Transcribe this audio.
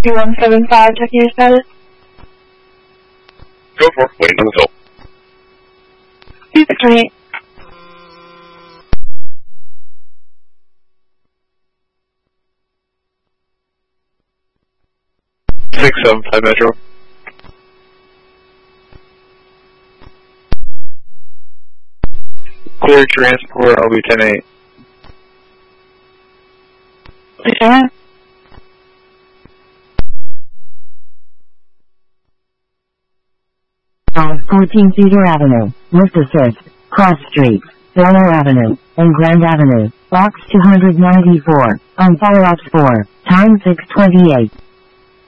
175, checking your status. Go for it. Waiting on the fill. 28. Six 75 Metro. Clear transport, I'll be 10-8. Okay. 14 Cedar Avenue, with assist, Cross Street, Bel-Air Avenue, and Grand Avenue, Box 294, on follow-ups 4, time 6:28.